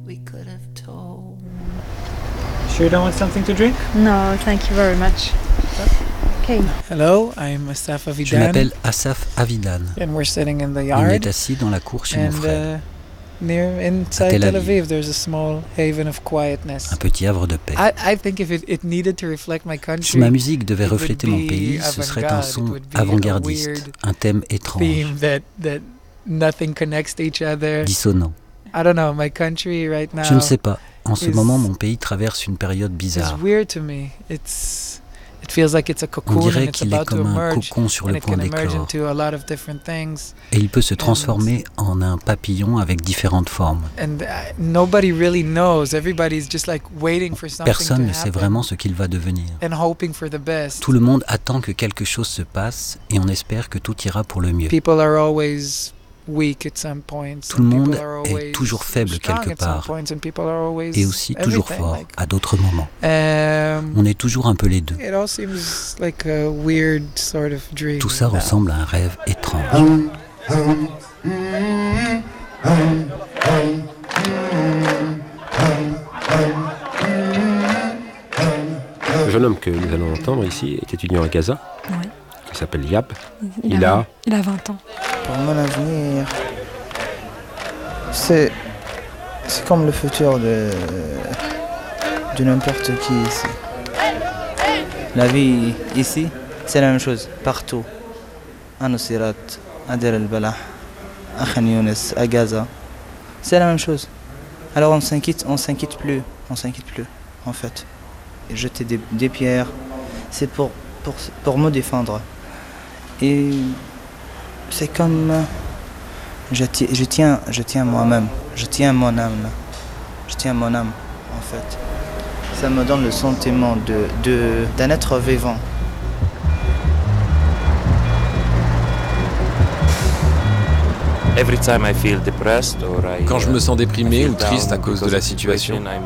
we could have told. Sure you don't want something to drink? No, thank you very much. Okay. Hello, I'm Asaf Je Avidan. m'appelle Asaf Avidan. And we're sitting in the On yard. est assis dans la cour chez mon frère, Inside Tel Tel Aviv. Aviv, there's a small haven of quietness. un petit havre de paix. I think if it needed to reflect my Si country, ma musique devait it would refléter mon be pays, ce serait un avant-garde, son it would be a avant-gardiste, weird un thème étrange, theme that nothing connects to each other. dissonant. I don't know, my country right now Je ne sais pas. En ce is- moment, mon pays traverse une période is bizarre. weird to me. It feels like it's a On cocoon and dirait it's qu'il est about to comme un emerge. cocon sur And le it point can emerge d'éclore. into a lot of different things. Et il peut se transformer en un papillon avec différentes formes. And nobody really knows. Everybody's just like waiting for something Personne to ne sait happen vraiment ce qu'il va devenir. and hoping for the best. Tout le monde attend que quelque chose se passe et on espère que tout ira pour le mieux. People are always weak at some points. Tout le and monde people are est always toujours faible strong quelque at some part points, and people are always et aussi toujours everything, fort like, à d'autres moments. On est toujours un peu les deux. it all seems like a weird sort of dream. Tout ça now. ressemble à un rêve étrange. Le jeune homme que nous allons entendre ici est étudiant à Gaza. Ouais. Il s'appelle Yab. Il a 20 ans. Pour mon avenir, c'est comme le futur de n'importe qui ici. La vie ici, c'est la même chose, partout. À Nuseirat, à Deir el-Balah, à Khan Younes, à Gaza. C'est la même chose. Alors on s'inquiète plus, en fait. Et jeter des pierres, c'est pour me défendre. Et c'est comme je tiens moi-même, je tiens mon âme, en fait. Ça me donne le sentiment d'un être vivant. Quand je me sens déprimé ou triste à cause de la situation,